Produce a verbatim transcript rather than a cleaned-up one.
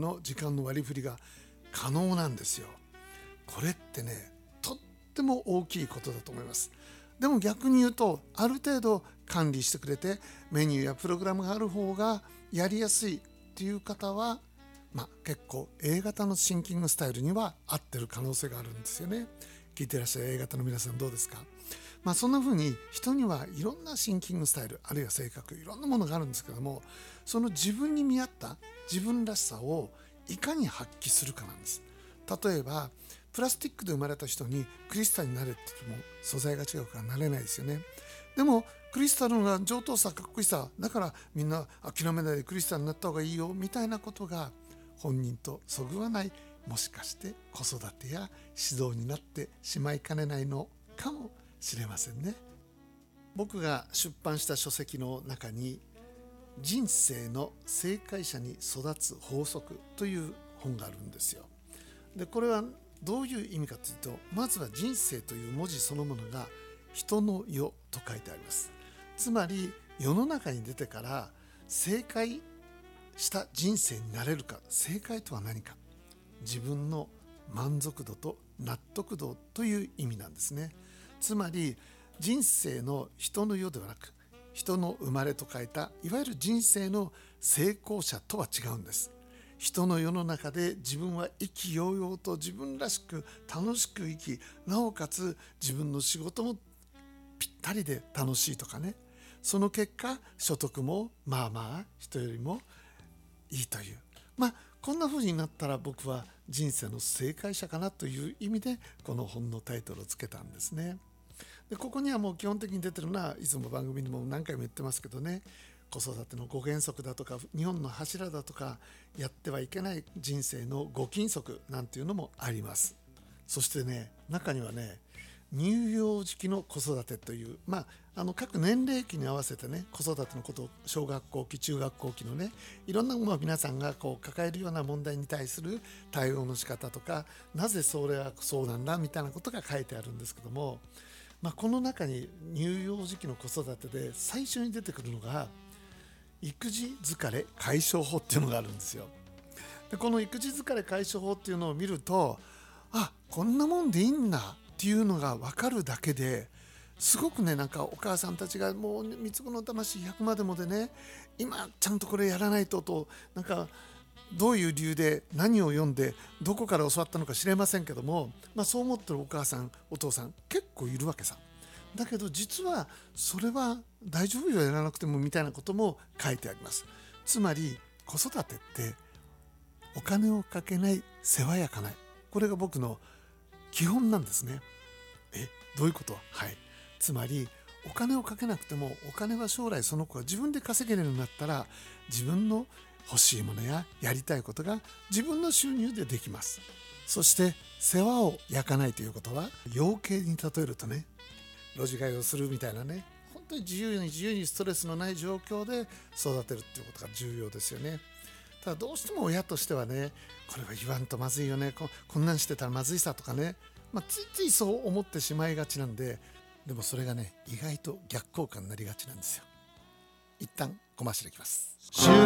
の時間の割り振りが可能なんですよ。これってね、とっても大きいことだと思います。でも逆に言うと、ある程度管理してくれてメニューやプログラムがある方がやりやすいっていう方は、まあ、結構 A 型のシンキングスタイルには合ってる可能性があるんですよね。聞いてらっしゃる A 型の皆さんどうですか？まあ、そんな風に人にはいろんなシンキングスタイル、あるいは性格、いろんなものがあるんですけども、その自分に見合った自分らしさをいかに発揮するかなんです。例えばプラスチックで生まれた人にクリスタルになれって言っても素材が違うからなれないですよね。でもクリスタルが上等さ、かっこいいさだからみんな諦めないでクリスタルになった方がいいよみたいなことが本人とそぐわない、もしかして子育てや指導になってしまいかねないのかもしれませんね。僕が出版した書籍の中に人生の正解者に育つ法則という本があるんですよ。でこれはどういう意味かというと、まずは人生という文字そのものが人の世と書いてあります。つまり世の中に出てから正解した人生になれるか。正解とは何か、自分の満足度と納得度という意味なんですね。つまり人生の人の世ではなく、人の生まれと書いたいわゆる人生の成功者とは違うんです。人の世の中で自分は意気揚々と自分らしく楽しく生き、なおかつ自分の仕事もぴったりで楽しいとかね、その結果所得もまあまあ人よりもいいという、まあこんな風になったら僕は人生の正解者かなという意味でこの本のタイトルをつけたんですね。でここにはもう基本的に出てるのはいつも番組にも何回も言ってますけどね、子育てのご原則だとか日本の柱だとか、やってはいけない人生のご禁則なんていうのもあります。そしてね、中にはね、乳幼児期の子育てという、まあ、あの各年齢期に合わせてね、子育てのことを小学校期中学校期のね、いろんな、まあ、皆さんがこう抱えるような問題に対する対応の仕方とか、なぜそれはそうなんだみたいなことが書いてあるんですけども、まあ、この中に乳幼児期の子育てで最初に出てくるのが育児疲れ解消法っていうのがあるんですよ。でこの育児疲れ解消法っていうのを見ると、あ、こんなもんでいいんだっていうのが分かるだけですごくね、なんかお母さんたちがもう三つ子の魂ひゃくまでもでね、今ちゃんとこれやらないとと、なんかどういう理由で何を読んでどこから教わったのか知れませんけども、まあ、そう思ってるお母さんお父さん結構いるわけさ。だけど実はそれは大丈夫よ、やらなくてもみたいなことも書いてあります。つまり子育てってお金をかけない世話焼かない、これが僕の基本なんですね。えどういうこと？はい、つまりお金をかけなくても、お金は将来その子が自分で稼げるようになったら、自分の欲しいものややりたいことが自分の収入でできます。そして世話を焼かないということは、養鶏に例えるとね、露地飼いをするみたいなね、本当に自由に自由にストレスのない状況で育てるっていうことが重要ですよね。ただどうしても親としてはね、これは言わんとまずいよね、 こ, こんなんしてたらまずいさとかね、まあ、ついついそう思ってしまいがちなんで、でもそれがね、意外と逆効果になりがちなんですよ。一旦コマーシャルいきます。